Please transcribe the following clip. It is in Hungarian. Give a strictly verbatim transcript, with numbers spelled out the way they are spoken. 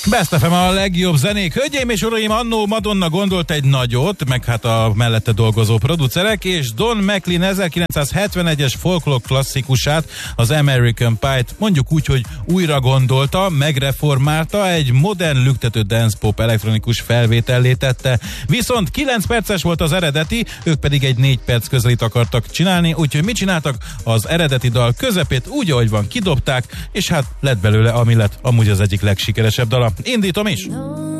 Best ef em a legjobb zenék. Hölgyeim és uraim, annó Madonna gondolt egy nagyot, meg hát a mellette dolgozó producerek, és Don McLean ezerkilencszázhetvenegyes folklór klasszikusát, az American Pie-t mondjuk úgy, hogy újra gondolta, megreformálta, egy modern lüktető dance pop elektronikus felvétellé tette. Viszont kilenc perces volt az eredeti, ők pedig egy négy perc közelit akartak csinálni, úgyhogy mit csináltak? Az eredeti dal közepét úgy, ahogy van, kidobták, és hát lett belőle, ami lett amúgy az egyik legsikeresebb dala. Indítom is!